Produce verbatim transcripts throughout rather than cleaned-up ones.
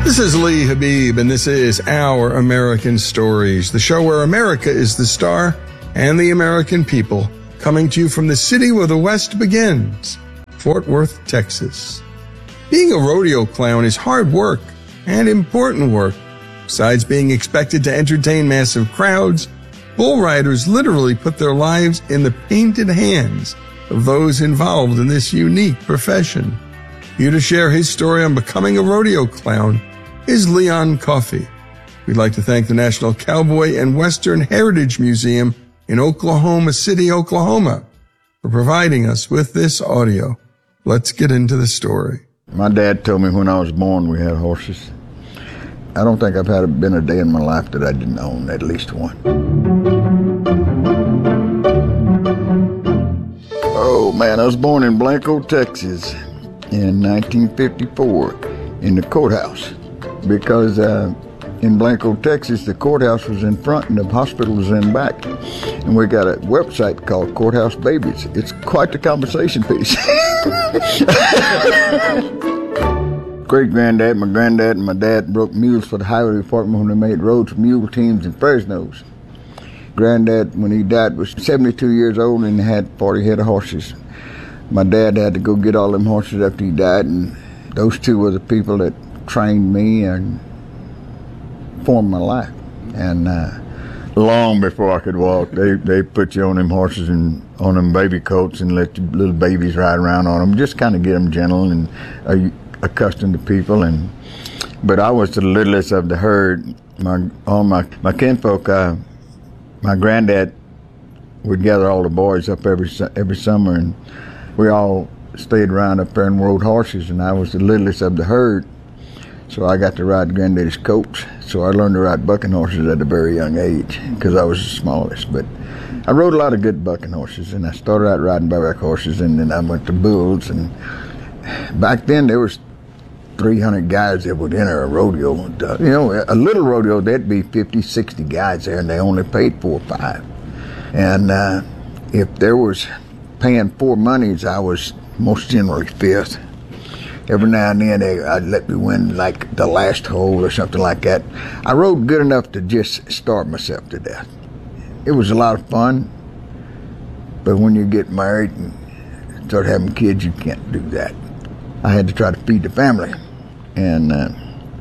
This is Lee Habib, and this is Our American Stories, the show where America is the star and the American people, coming to you from the city where the West begins, Fort Worth, Texas. Being a rodeo clown is hard work and important work. Besides being expected to entertain massive crowds, bull riders literally put their lives in the painted hands of those involved in this unique profession. Here to share his story on becoming a rodeo clown is Leon Coffey. We'd like to thank the National Cowboy and Western Heritage Museum in Oklahoma City, Oklahoma, for providing us with this audio. Let's get into the story. My dad told me when I was born we had horses. I don't think I've had been a day in my life that I didn't own at least one. Oh man, I was born in Blanco, Texas in nineteen fifty-four in the courthouse. Because uh, in Blanco, Texas, the courthouse was in front and the hospital was in back. And we got a website called Courthouse Babies. It's quite the conversation piece. Great-granddad, my granddad, and my dad broke mules for the highway department when they made roads for mule teams in Fresno's. Granddad, when he died, was seventy-two years old and had forty head of horses. My dad had to go get all them horses after he died, and those two were the people that trained me and formed my life. And uh, long before I could walk, they they put you on them horses and on them baby coats and let the little babies ride around on them, just kind of get them gentle and uh, accustomed to people. And but I was the littlest of the herd. My all my my kinfolk, uh, my granddad would gather all the boys up every every summer, and we all stayed around up there and rode horses. And I was the littlest of the herd. So I got to ride Granddaddy's coach. So I learned to ride bucking horses at a very young age because I was the smallest. But I rode a lot of good bucking horses, and I started out riding bareback horses, and then I went to bulls. And back then there was three hundred guys that would enter a rodeo. You know, a little rodeo, there'd be fifty, sixty guys there, and they only paid four or five. And uh, if there was paying four monies, I was most generally fifth. Every now and then, they, I'd let me win, like, the last hole or something like that. I rode good enough to just starve myself to death. It was a lot of fun, but when you get married and start having kids, you can't do that. I had to try to feed the family. And uh,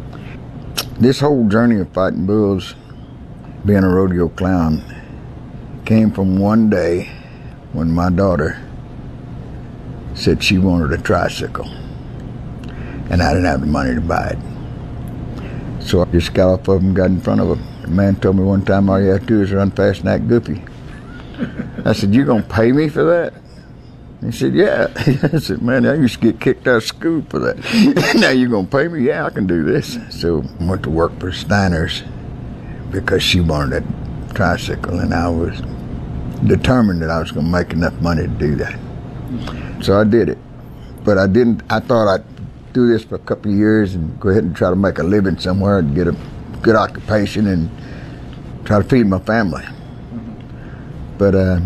this whole journey of fighting bulls, being a rodeo clown, came from one day when my daughter said she wanted a tricycle. And I didn't have the money to buy it. So I just got off of him, got in front of him. The man told me one time, all you have to do is run fast and act goofy. I said, you gonna pay me for that? He said, yeah. I said, man, I used to get kicked out of school for that. Now you gonna pay me? Yeah, I can do this. So I went to work for Steiner's because she wanted a tricycle, and I was determined that I was gonna make enough money to do that. So I did it. But I didn't, I thought I'd do this for a couple of years and go ahead and try to make a living somewhere and get a good occupation and try to feed my family. But uh,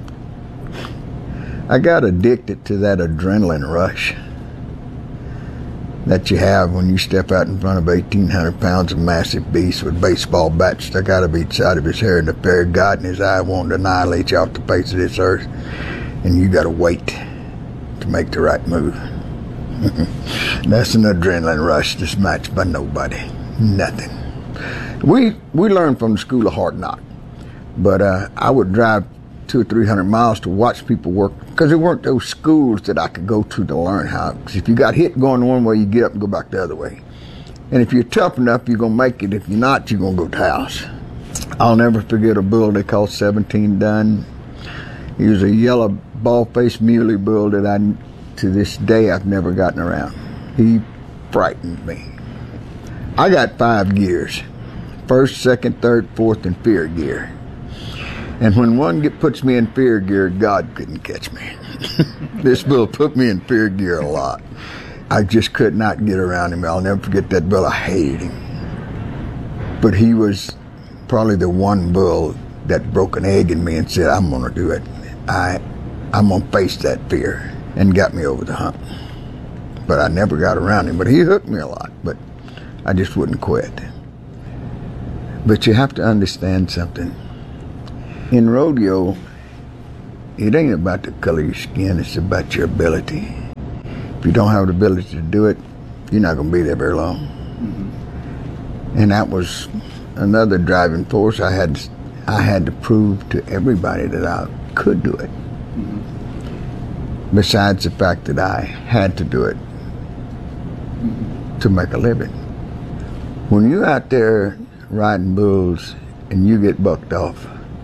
I got addicted to that adrenaline rush that you have when you step out in front of eighteen hundred pounds of massive beasts with baseball bats stuck out of each side of his hair and the fear of God in his eye wanting to annihilate you off the face of this earth. And you got to wait to make the right move. That's an adrenaline rush that's matched by nobody. Nothing. We we learned from the School of Hard Knock, but uh, I would drive two or three hundred miles to watch people work because there weren't those schools that I could go to to learn how. Because if you got hit going one way, you get up and go back the other way. And if you're tough enough, you're gonna make it. If you're not, you're gonna go to house. I'll never forget a bull they called seventeen Dun. He was a yellow bald-faced muley bull that I, to this day, I've never gotten around. He frightened me. I got five gears. First, second, third, fourth, and fear gear. And when one get, puts me in fear gear, God couldn't catch me. This bull put me in fear gear a lot. I just could not get around him. I'll never forget that bull. I hated him. But he was probably the one bull that broke an egg in me and said, I'm going to do it. I, I'm going to face that fear, and got me over the hump. But I never got around him. But he hooked me a lot. But I just wouldn't quit. But you have to understand something. In rodeo, it ain't about the color of your skin, it's about your ability. If you don't have the ability to do it, you're not going to be there very long. Mm-hmm. And that was another driving force. I had, I had to prove to everybody that I could do it. Mm-hmm. Besides the fact that I had to do it mm-hmm. to make a living. When you're out there riding bulls and you get bucked off,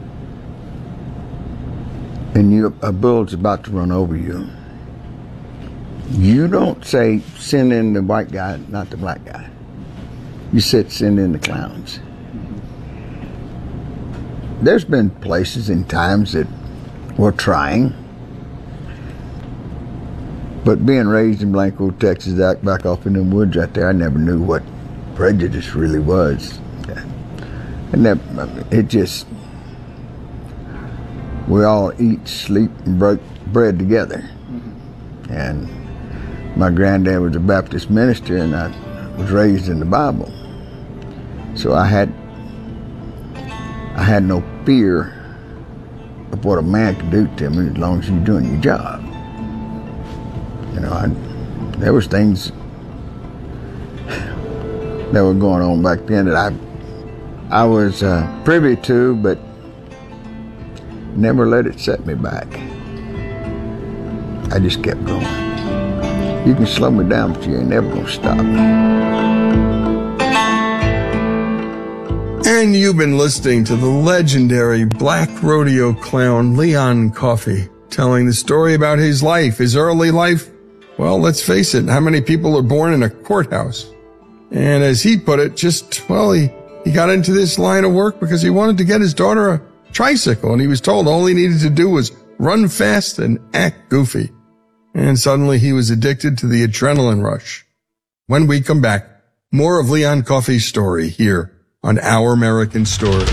and you, a bull's about to run over you, you don't say, send in the white guy, not the black guy. You said, send in the clowns. There's been places and times that we're trying, but being raised in Blanco, Texas, back off in the woods out there, I never knew what prejudice really was. And that, it just, we all eat, sleep, and break bread together. Mm-hmm. And my granddad was a Baptist minister, and I was raised in the Bible. So I had, I had no fear of what a man could do to me as long as you're doing your job. You know, I, there was things that were going on back then that I, I was uh, privy to, but never let it set me back. I just kept going. You can slow me down, but you ain't never gonna stop me. And you've been listening to the legendary black rodeo clown Leon Coffey, telling the story about his life, his early life. Well, let's face it, how many people are born in a courthouse? And as he put it, just, well, he, he got into this line of work because he wanted to get his daughter a tricycle, and he was told all he needed to do was run fast and act goofy. And suddenly he was addicted to the adrenaline rush. When we come back, more of Leon Coffey's story here on Our American Story.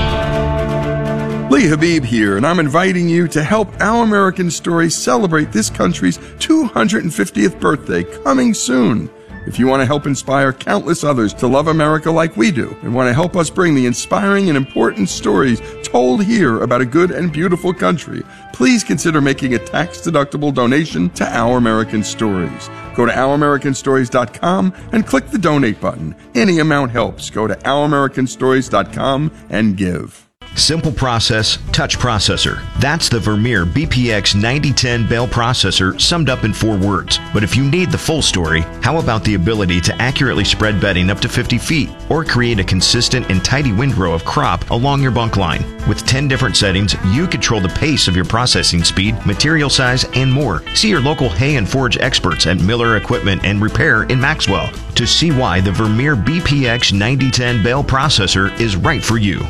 Lee Habib here, and I'm inviting you to help Our American Story celebrate this country's two hundred fiftieth birthday coming soon. If you want to help inspire countless others to love America like we do, and want to help us bring the inspiring and important stories told here about a good and beautiful country, please consider making a tax-deductible donation to Our American Stories. Go to our american stories dot com and click the donate button. Any amount helps. Go to our american stories dot com and give. Simple process, touch processor. That's the Vermeer B P X ninety ten bale processor summed up in four words. But if you need the full story, how about the ability to accurately spread bedding up to fifty feet or create a consistent and tidy windrow of crop along your bunk line? With ten different settings, you control the pace of your processing speed, material size, and more. See your local hay and forage experts at Miller Equipment and Repair in Maxwell to see why the Vermeer B P X ninety ten bale processor is right for you.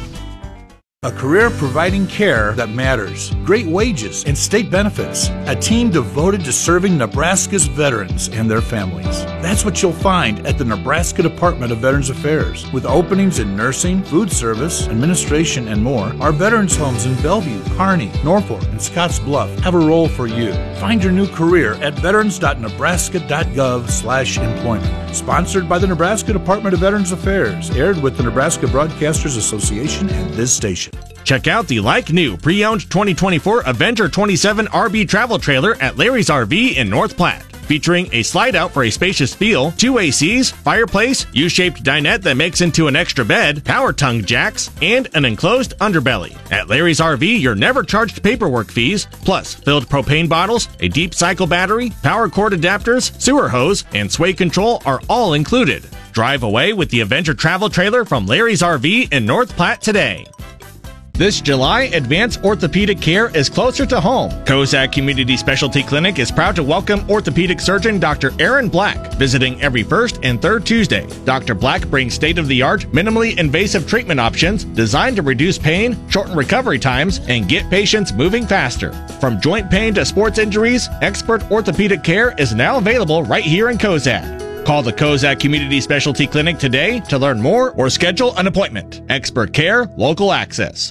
A career providing care that matters, great wages and state benefits, a team devoted to serving Nebraska's veterans and their families. That's what you'll find at the Nebraska Department of Veterans Affairs. With openings in nursing, food service, administration, and more, our veterans homes in Bellevue, Kearney, Norfolk, and Scotts Bluff have a role for you. Find your new career at veterans dot nebraska dot gov slash employment. Sponsored by the Nebraska Department of Veterans Affairs, aired with the Nebraska Broadcasters Association and this station. Check out the like-new pre-owned twenty twenty-four Avenger twenty-seven R V travel trailer at Larry's R V in North Platte. Featuring a slide-out for a spacious feel, two A Cs, fireplace, U-shaped dinette that makes into an extra bed, power tongue jacks, and an enclosed underbelly. At Larry's R V, you're never charged paperwork fees, plus filled propane bottles, a deep cycle battery, power cord adapters, sewer hose, and sway control are all included. Drive away with the Avenger travel trailer from Larry's R V in North Platte today. This July, advanced orthopedic care is closer to home. Kozak Community Specialty Clinic is proud to welcome orthopedic surgeon Doctor Aaron Black, visiting every first and third Tuesday. Doctor Black brings state-of-the-art, minimally invasive treatment options designed to reduce pain, shorten recovery times, and get patients moving faster. From joint pain to sports injuries, expert orthopedic care is now available right here in Kozak. Call the Kozak Community Specialty Clinic today to learn more or schedule an appointment. Expert care, local access.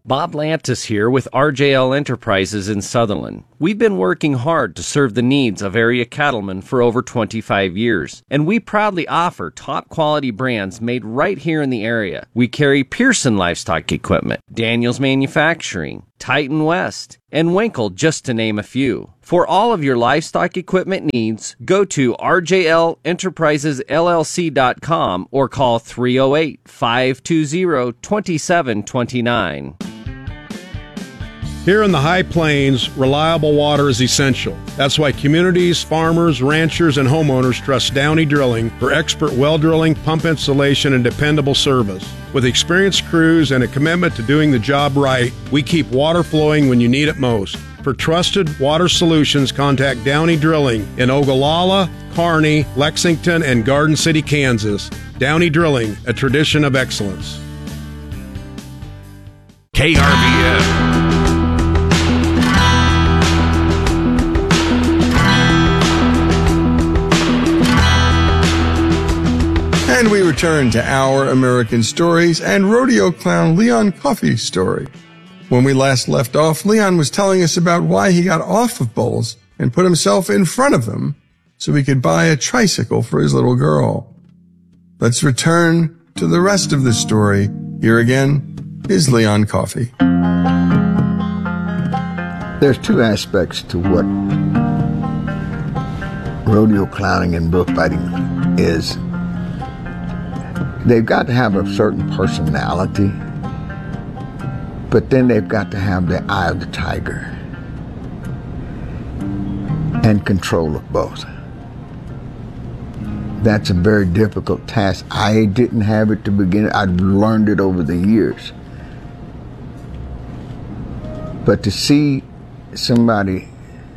Bob Lantis here with R J L Enterprises in Sutherland. We've been working hard to serve the needs of area cattlemen for over twenty-five years, and we proudly offer top-quality brands made right here in the area. We carry Pearson Livestock Equipment, Daniels Manufacturing, Titan West, and Winkle, just to name a few. For all of your livestock equipment needs, go to R J L Enterprises L L C dot com or call three oh eight, five two zero, two seven two nine. Here in the High Plains, reliable water is essential. That's why communities, farmers, ranchers, and homeowners trust Downey Drilling for expert well drilling, pump installation, and dependable service. With experienced crews and a commitment to doing the job right, we keep water flowing when you need it most. For trusted water solutions, contact Downey Drilling in Ogallala, Kearney, Lexington, and Garden City, Kansas. Downey Drilling, a tradition of excellence. K R V N. And we return to Our American Stories and rodeo clown Leon Coffey's story. When we last left off, Leon was telling us about why he got off of bulls and put himself in front of them so he could buy a tricycle for his little girl. Let's return to the rest of the story. Here again is Leon Coffey. There's two aspects to what rodeo clowning and bullfighting is. They've got to have a certain personality, but then they've got to have the eye of the tiger and control of both. That's a very difficult task. I didn't have it to begin. I've learned it over the years. But to see somebody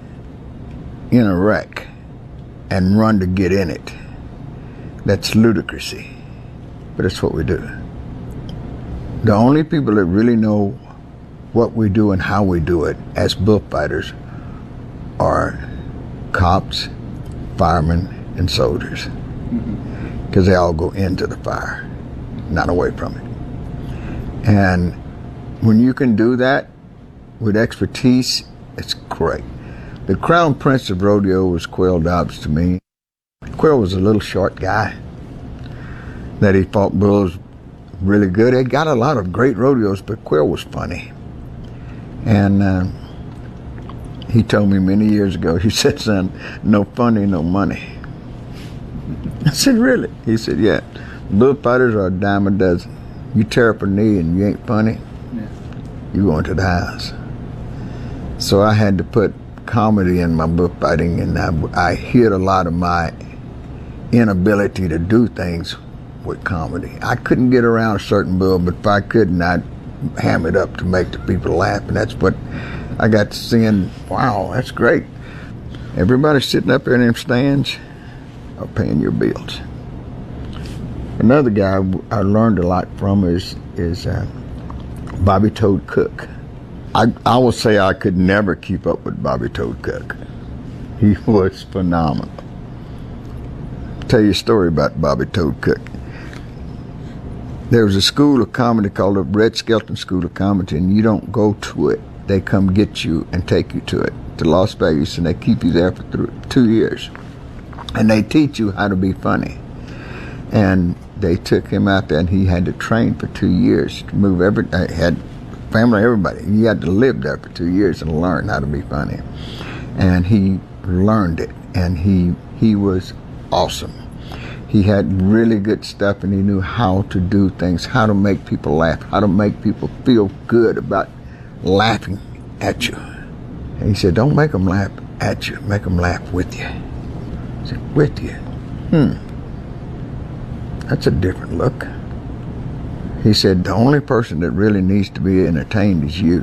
in a wreck and run to get in it, that's ludicrousy. But it's what we do. The only people that really know what we do and how we do it as bullfighters are cops, firemen, and soldiers. Because they all go into the fire, not away from it. And when you can do that with expertise, it's great. The crown prince of rodeo was Quail Dobbs to me. Quail was a little short guy that he fought bulls really good. He got a lot of great rodeos, but Quail was funny. And uh, he told me many years ago, he said, son, no funny, no money. I said, really? He said, yeah. Bullfighters are a dime a dozen. You tear up a knee and you ain't funny, yeah, you go into the house. So I had to put comedy in my bullfighting, and I, I hid a lot of my inability to do things with comedy. I couldn't get around a certain bull, but if I couldn't, I'd ham it up to make the people laugh, and that's what I got to seeing. Wow, that's great. Everybody sitting up there in them stands are paying your bills. Another guy I learned a lot from is is uh, Bobby Toad Cook. I, I will say I could never keep up with Bobby Toad Cook. He was phenomenal. I'll tell you a story about Bobby Toad Cook. There was a school of comedy called the Red Skelton School of Comedy, and you don't go to it. They come get you and take you to it, to Las Vegas, and they keep you there for th- two years. And they teach you how to be funny. And they took him out there, and he had to train for two years to move every, uh, had family, everybody. He had to live there for two years and learn how to be funny. And he learned it, and he he was awesome. He had really good stuff, and he knew how to do things, how to make people laugh, how to make people feel good about laughing at you. And he said, don't make them laugh at you, make them laugh with you. I said, with you? Hmm. That's a different look. He said, the only person that really needs to be entertained is you.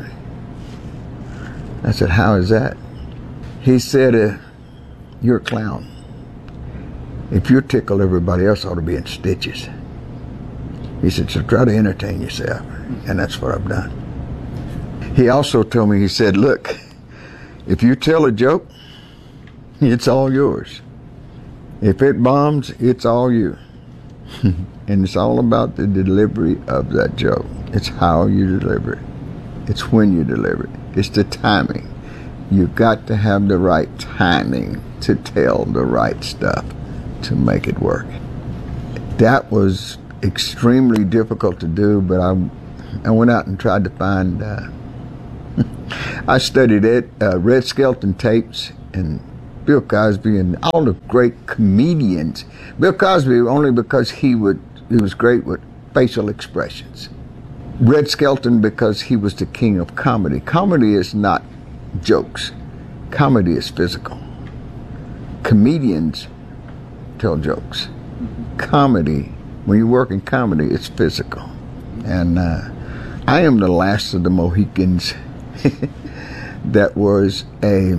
I said, how is that? He said, uh, you're a clown. If you tickle, everybody else ought to be in stitches. He said, so try to entertain yourself. And that's what I've done. He also told me, he said, look, if you tell a joke, it's all yours. If it bombs, it's all you. And it's all about the delivery of that joke. It's how you deliver it. It's when you deliver it. It's the timing. You got to have the right timing to tell the right stuff to make it work. That was extremely difficult to do, but I, I went out and tried to find, uh, I studied it, uh, Red Skelton tapes and Bill Cosby and all the great comedians. Bill Cosby only because he would, he was great with facial expressions. Red Skelton because he was the king of comedy. Comedy is not jokes. Comedy is physical. Comedians tell jokes. Comedy, when you work in comedy, it's physical. And uh, I am the last of the Mohicans that was a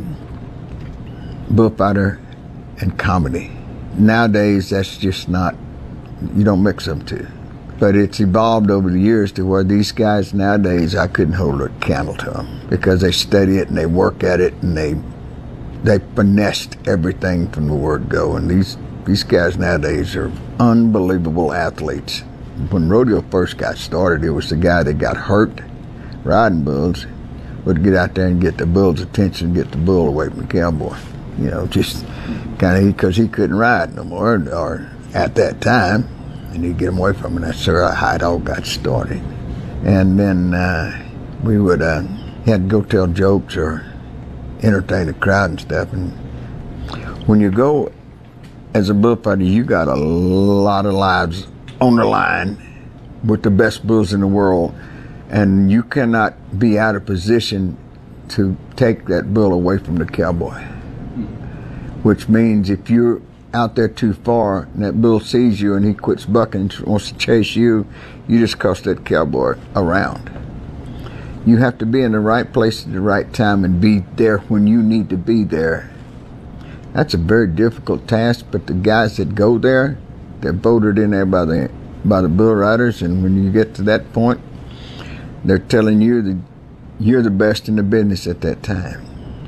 bullfighter and comedy. Nowadays, that's just not, you don't mix them two. But it's evolved over the years to where these guys nowadays, I couldn't hold a candle to them because they study it and they work at it and they they finessed everything from the word go. And these, these guys nowadays are unbelievable athletes. When rodeo first got started, it was the guy that got hurt riding bulls would get out there and get the bull's attention, get the bull away from the cowboy. You know, just kind of because he couldn't ride no more, or at that time. And he'd get him away from him. And that's how it all got started. And then uh, we would uh, had to go tell jokes or entertain the crowd and stuff. And when you go as a bullfighter, you got a lot of lives on the line with the best bulls in the world, and you cannot be out of position to take that bull away from the cowboy. Which means if you're out there too far and that bull sees you and he quits bucking and wants to chase you, you just cost that cowboy around. You have to be in the right place at the right time and be there when you need to be there. That's a very difficult task, but the guys that go there, they're voted in there by the by the bull riders, and when you get to that point, they're telling you that you're the best in the business at that time.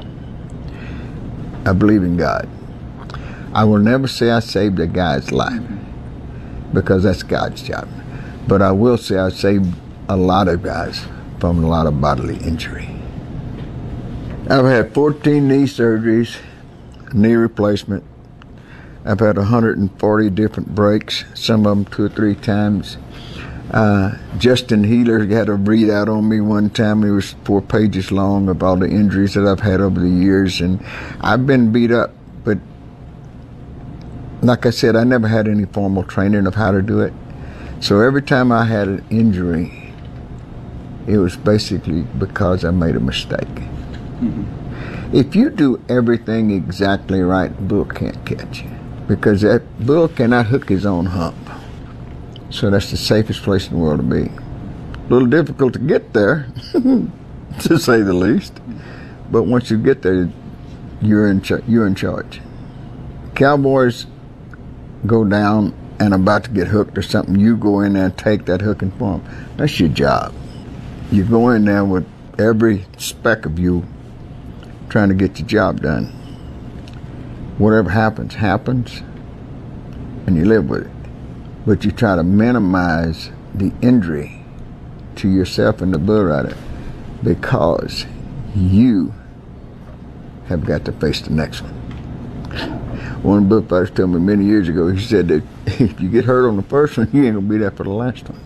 I believe in God. I will never say I saved a guy's life because that's God's job. But I will say I saved a lot of guys from a lot of bodily injury. I've had fourteen knee surgeries, knee replacement. I've had one hundred forty different breaks, some of them two or three times. Uh, Justin Healer had a readout on me one time. It was four pages long of all the injuries that I've had over the years, and I've been beat up. But like I said, I never had any formal training of how to do it. So every time I had an injury, it was basically because I made a mistake. Mm-hmm. If you do everything exactly right, the bull can't catch you, because that bull cannot hook his own hump. So that's the safest place in the world to be. A little difficult to get there, to say the least. But once you get there, you're in ch- you're in charge. Cowboys go down and about to get hooked or something, you go in there and take that hooking for them. That's your job. You go in there with every speck of you trying to get your job done. Whatever happens, happens, and you live with it. But you try to minimize the injury to yourself and the bull rider because you have got to face the next one. One of the bullfighters told me many years ago, he said that if you get hurt on the first one, you ain't going to be there for the last one.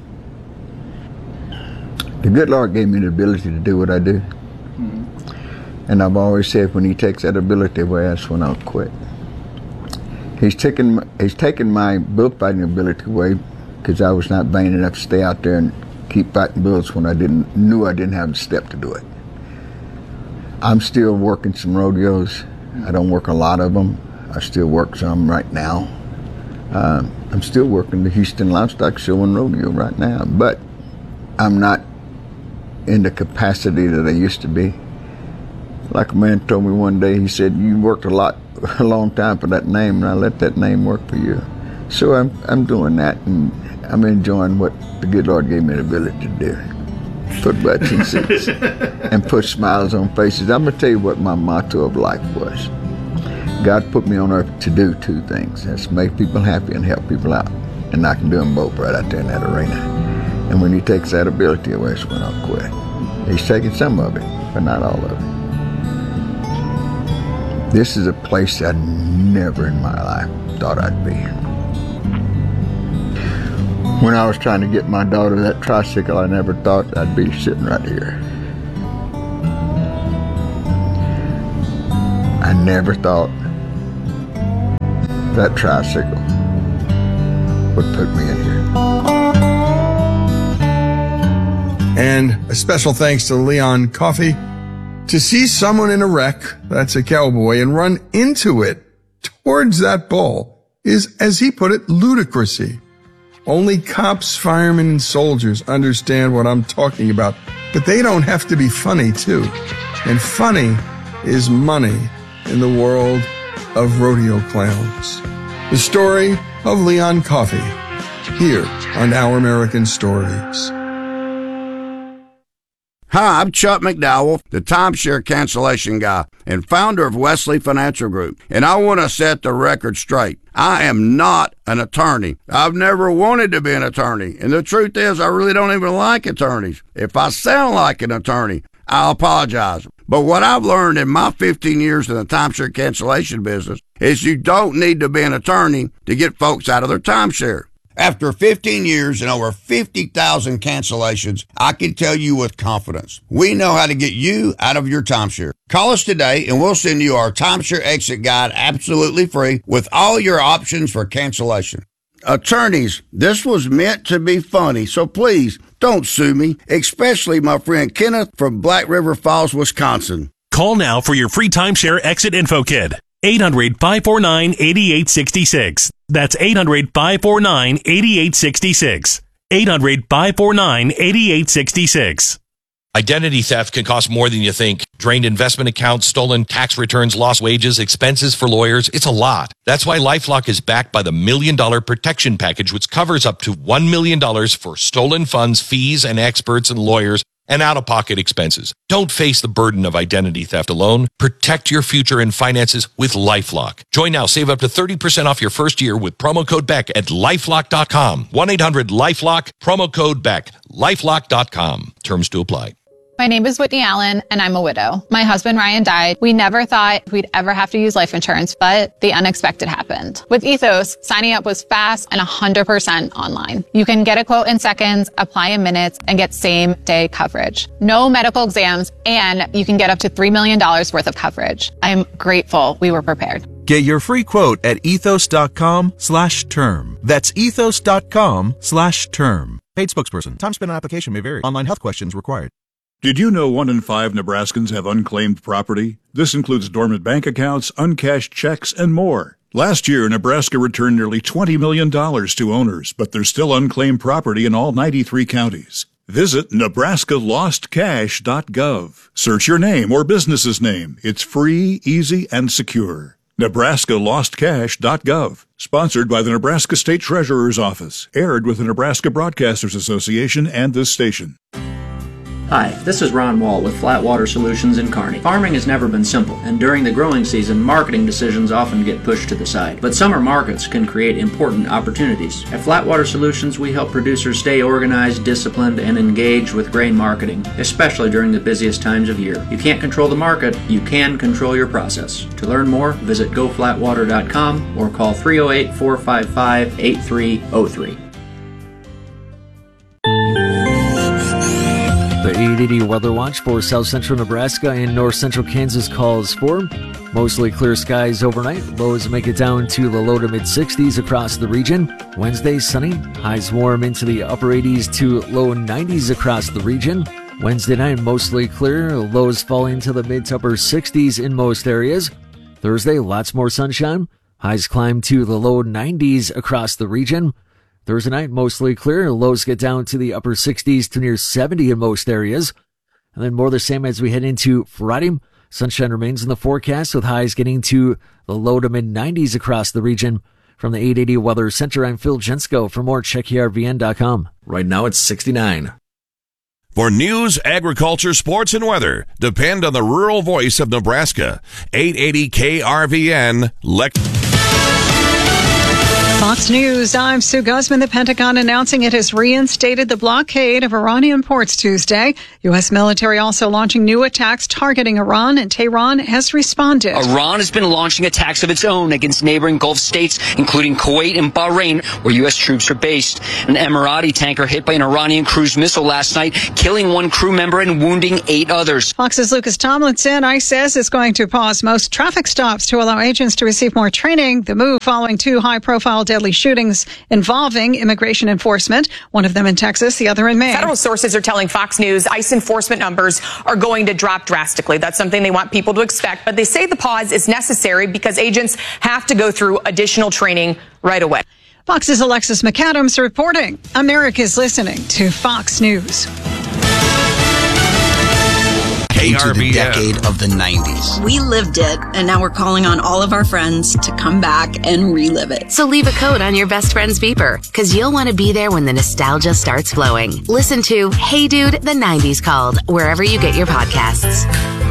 The good Lord gave me the ability to do what I do. Mm-hmm. And I've always said when he takes that ability away, that's when I'll quit. He's taken, he's taken my bullfighting ability away because I was not vain enough to stay out there and keep fighting bulls when I didn't knew I didn't have the step to do it. I'm still working some rodeos. I don't work a lot of them. I still work some right now. Uh, I'm still working the Houston Livestock Show and Rodeo right now, but I'm not in the capacity that I used to be. Like a man told me one day, he said, you worked a lot, a long time for that name, and I let that name work for you. So I'm I'm doing that, and I'm enjoying what the good Lord gave me the ability to do. Put butts in seats and put smiles on faces. I'm going to tell you what my motto of life was. God put me on earth to do two things. That's make people happy and help people out. And I can do them both right out there in that arena. And when he takes that ability away, that's when I'll quit. He's taken some of it, but not all of it. This is a place I never in my life thought I'd be. When I was trying to get my daughter that tricycle, I never thought I'd be sitting right here. I never thought that tricycle would put me in here. And a special thanks to Leon Coffey. To see someone in a wreck, that's a cowboy, and run into it towards that ball is, as he put it, ludicrousy. Only cops, firemen, and soldiers understand what I'm talking about, but they don't have to be funny, too. And funny is money in the world of rodeo clowns. The story of Leon Coffey, here on Our American Stories. Hi, I'm Chuck McDowell, the timeshare cancellation guy and founder of Wesley Financial Group, and I want to set the record straight. I am not an attorney. I've never wanted to be an attorney, and the truth is I really don't even like attorneys. If I sound like an attorney, I'll apologize. But what I've learned in my fifteen years in the timeshare cancellation business is you don't need to be an attorney to get folks out of their timeshare. After fifteen years and over fifty thousand cancellations, I can tell you with confidence, we know how to get you out of your timeshare. Call us today and we'll send you our timeshare exit guide absolutely free with all your options for cancellation. Attorneys, this was meant to be funny, so please don't sue me, especially my friend Kenneth from Black River Falls, Wisconsin. Call now for your free timeshare exit info kit. eight hundred, five four nine, eight eight six six. That's eight hundred, five four nine, eight eight six six. eight hundred, five four nine, eight eight six six. Identity theft can cost more than you think. Drained investment accounts, stolen tax returns, lost wages, expenses for lawyers. It's a lot. That's why LifeLock is backed by the Million Dollar Protection Package, which covers up to one million dollars for stolen funds, fees, and experts and lawyers, and out-of-pocket expenses. Don't face the burden of identity theft alone. Protect your future and finances with LifeLock. Join now. Save up to thirty percent off your first year with promo code Beck at lifelock dot com. one eight hundred lifelock, promo code Beck, lifelock dot com. Terms to apply. My name is Whitney Allen, and I'm a widow. My husband, Ryan, died. We never thought we'd ever have to use life insurance, but the unexpected happened. With Ethos, signing up was fast and one hundred percent online. You can get a quote in seconds, apply in minutes, and get same-day coverage. No medical exams, and you can get up to three million dollars worth of coverage. I'm grateful we were prepared. Get your free quote at ethos.com slash term. That's ethos.com slash term. Paid spokesperson. Time spent on application may vary. Online health questions required. Did you know one in five Nebraskans have unclaimed property? This includes dormant bank accounts, uncashed checks, and more. Last year, Nebraska returned nearly twenty million dollars to owners, but there's still unclaimed property in all ninety-three counties. Visit nebraska lost cash dot gov. Search your name or business's name. It's free, easy, and secure. nebraska lost cash dot gov. Sponsored by the Nebraska State Treasurer's Office. Aired with the Nebraska Broadcasters Association and this station. Hi, this is Ron Wall with Flatwater Solutions in Kearney. Farming has never been simple, and during the growing season, marketing decisions often get pushed to the side. But summer markets can create important opportunities. At Flatwater Solutions, we help producers stay organized, disciplined, and engaged with grain marketing, especially during the busiest times of year. You can't control the market, you can control your process. To learn more, visit go flatwater dot com or call three oh eight, four five five, eight three oh three. The eight eighty Weather Watch for South Central Nebraska and North Central Kansas calls for mostly clear skies overnight. Lows make it down to the low to mid sixties across the region. Wednesday, sunny. Highs warm into the upper eighties to low nineties across the region. Wednesday night, mostly clear. Lows falling to the mid to upper sixties in most areas. Thursday, lots more sunshine. Highs climb to the low nineties across the region. Thursday night, mostly clear. Lows get down to the upper sixties to near seventy in most areas. And then more the same as we head into Friday. Sunshine remains in the forecast with highs getting to the low to mid nineties across the region. From the eight eighty Weather Center, I'm Phil Jensko. For more, check E R V N dot com. Right now it's sixty-nine. For news, agriculture, sports, and weather, depend on the rural voice of Nebraska. eight eighty K R V N, Lex. Fox News, I'm Sue Guzman. The Pentagon announcing it has reinstated the blockade of Iranian ports Tuesday. U S military also launching new attacks targeting Iran, and Tehran has responded. Iran has been launching attacks of its own against neighboring Gulf states, including Kuwait and Bahrain, where U S troops are based. An Emirati tanker hit by an Iranian cruise missile last night, killing one crew member and wounding eight others. Fox's Lucas Tomlinson, ICE says it's going to pause most traffic stops to allow agents to receive more training. The move following two high-profile deadly shootings involving immigration enforcement, one of them in Texas, the other in Maine. Federal sources are telling Fox News ICE enforcement numbers are going to drop drastically. That's something they want people to expect. But they say the pause is necessary because agents have to go through additional training right away. Fox's Alexis McAdams reporting. America's listening to Fox News. Into the decade of the nineties. We lived it, and now we're calling on all of our friends to come back and relive it. So leave a code on your best friend's beeper, because you'll want to be there when the nostalgia starts flowing. Listen to Hey Dude, the nineties Called, wherever you get your podcasts.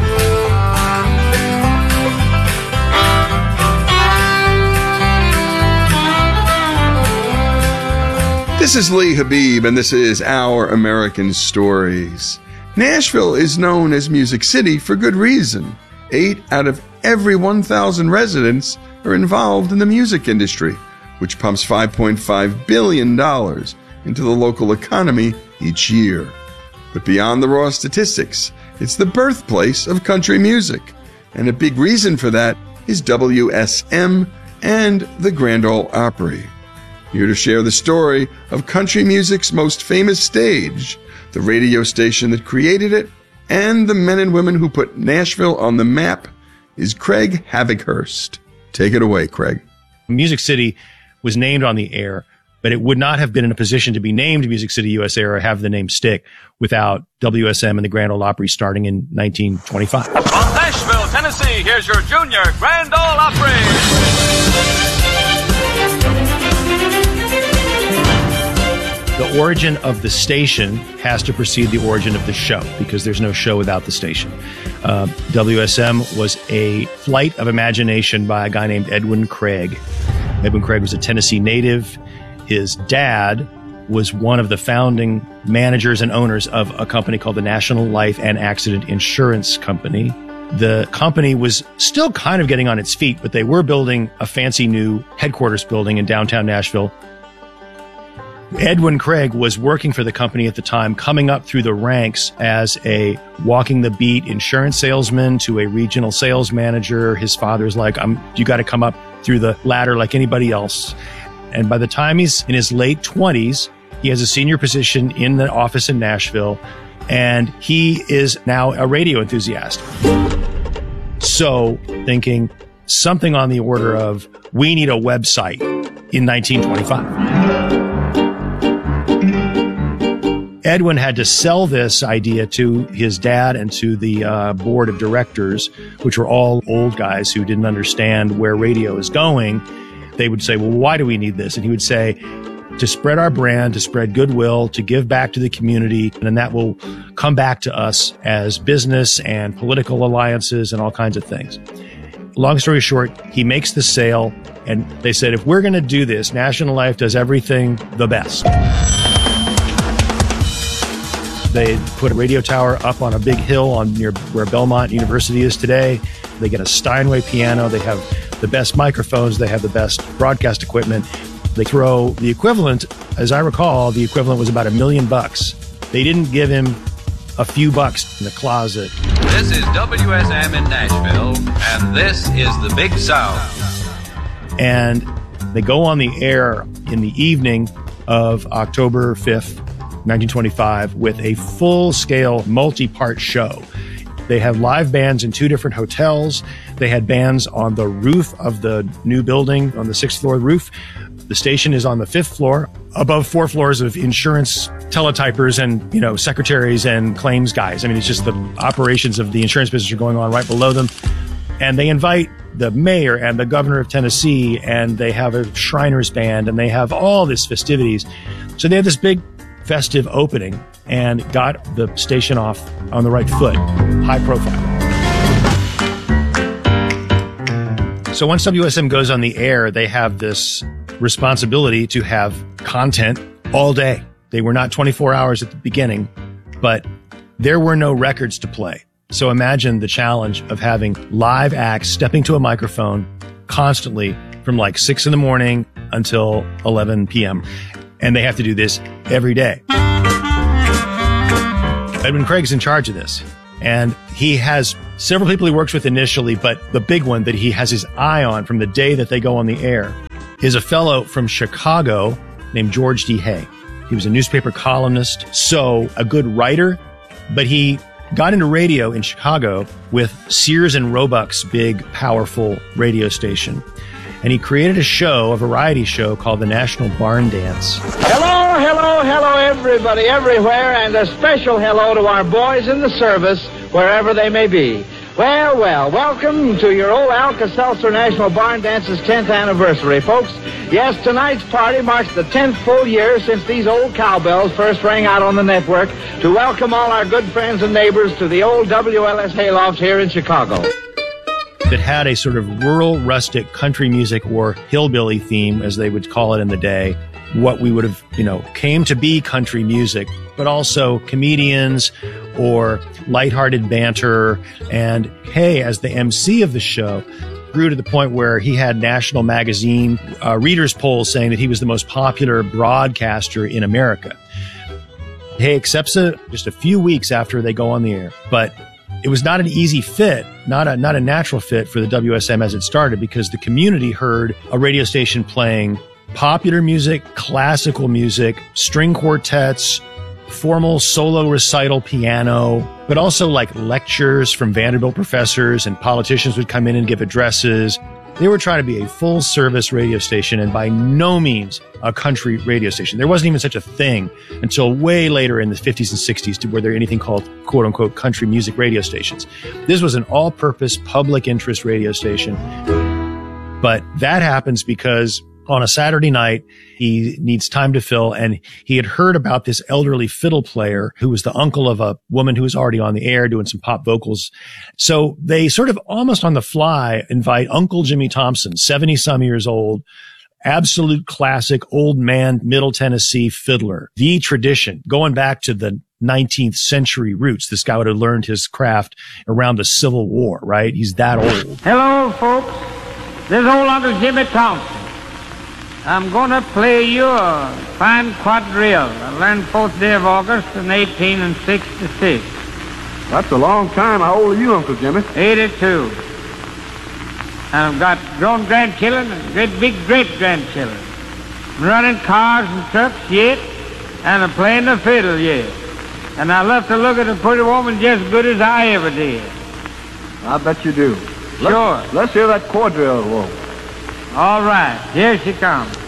This is Lee Habib, and this is Our American Stories. Nashville is known as Music City for good reason. Eight out of every one thousand residents are involved in the music industry, which pumps five point five billion dollars into the local economy each year. But beyond the raw statistics, it's the birthplace of country music. And a big reason for that is W S M and the Grand Ole Opry. Here to share the story of country music's most famous stage, the radio station that created it, and the men and women who put Nashville on the map, is Craig Havighurst. Take it away, Craig. Music City was named on the air, but it would not have been in a position to be named Music City U S A or have the name stick without W S M and the Grand Ole Opry starting in nineteen twenty-five. From Nashville, Tennessee, here's your junior Grand Ole Opry. The origin of the station has to precede the origin of the show, because there's no show without the station. Uh, W S M was a flight of imagination by a guy named Edwin Craig. Edwin Craig was a Tennessee native. His dad was one of the founding managers and owners of a company called the National Life and Accident Insurance Company. The company was still kind of getting on its feet, but they were building a fancy new headquarters building in downtown Nashville. Edwin Craig was working for the company at the time, coming up through the ranks as a walking the beat insurance salesman to a regional sales manager. His father's like, I'm, you got to come up through the ladder like anybody else. And by the time he's in his late twenties, he has a senior position in the office in Nashville, and he is now a radio enthusiast. So thinking something on the order of, we need a website in nineteen twenty-five. Edwin had to sell this idea to his dad and to the uh, board of directors, which were all old guys who didn't understand where radio is going. They would say, well, why do we need this? And he would say, to spread our brand, to spread goodwill, to give back to the community, and then that will come back to us as business and political alliances and all kinds of things. Long story short, he makes the sale, and they said, if we're going to do this, National Life does everything the best. They put a radio tower up on a big hill on near where Belmont University is today. They get a Steinway piano. They have the best microphones. They have the best broadcast equipment. They throw the equivalent, as I recall, the equivalent was about a million bucks. They didn't give him a few bucks in the closet. This is W S M in Nashville, and this is the Big Sound. And they go on the air in the evening of October fifth, nineteen twenty-five, with a full-scale, multi-part show. They have live bands in two different hotels. They had bands on the roof of the new building, on the sixth floor roof. The station is on the fifth floor, above four floors of insurance teletypers and, you know, secretaries and claims guys. I mean, it's just the operations of the insurance business are going on right below them. And they invite the mayor and the governor of Tennessee, and they have a Shriners band, and they have all these festivities. So they have this big festive opening and got the station off on the right foot, high profile. So once W S M goes on the air, they have this responsibility to have content all day. They were not twenty-four hours at the beginning, but there were no records to play. So imagine the challenge of having live acts stepping to a microphone constantly from like six in the morning until eleven p.m. And they have to do this every day. Edwin Craig's in charge of this. And he has several people he works with initially, but the big one that he has his eye on from the day that they go on the air is a fellow from Chicago named George D. Hay. He was a newspaper columnist, so a good writer, but he got into radio in Chicago with Sears and Roebuck's big, powerful radio station. And he created a show, a variety show called the National Barn Dance. Hello, hello, hello, everybody, everywhere, and a special hello to our boys in the service, wherever they may be. Well, well, welcome to your old Alka-Seltzer National Barn Dance's tenth anniversary, folks. Yes, tonight's party marks the tenth full year since these old cowbells first rang out on the network to welcome all our good friends and neighbors to the old W L S Hayloft here in Chicago. That had a sort of rural, rustic country music or hillbilly theme, as they would call it in the day. What we would have, you know, came to be country music, but also comedians or lighthearted banter. And Hay, as the M C of the show, grew to the point where he had National Magazine uh, readers' polls saying that he was the most popular broadcaster in America. Hay accepts it just a few weeks after they go on the air, but it was not an easy fit, not a not a natural fit for the W S M as it started, because the community heard a radio station playing popular music, classical music, string quartets, formal solo recital piano, but also like lectures from Vanderbilt professors, and politicians would come in and give addresses. They were trying to be a full-service radio station and by no means a country radio station. There wasn't even such a thing until way later in the fifties and sixties to where there were anything called quote-unquote country music radio stations. This was an all-purpose public interest radio station. But that happens because on a Saturday night, he needs time to fill, and he had heard about this elderly fiddle player who was the uncle of a woman who was already on the air doing some pop vocals. So they sort of almost on the fly invite Uncle Jimmy Thompson, seventy-some years old, absolute classic old man, Middle Tennessee fiddler, the tradition, going back to the nineteenth century roots. This guy would have learned his craft around the Civil War, right? He's that old. Hello, folks. This is old Uncle Jimmy Thompson. I'm going to play you a fine quadrille. I learned fourth day of August in eighteen sixty-six. That's a long time. How old are you, Uncle Jimmy? eighty-two. And I've got grown grandchildren and great big great-grandchildren. I'm running cars and trucks yet, and I'm playing the fiddle yet. And I love to look at a pretty woman just as good as I ever did. I bet you do. Sure. Let's, let's hear that quadrille roll. All right, here she comes.